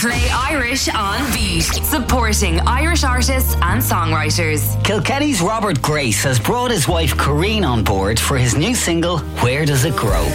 Play Irish on Beat, supporting Irish artists and songwriters. Kilkenny's Robert Grace has brought his wife Corinne on board for his new single, Where Does It Grow?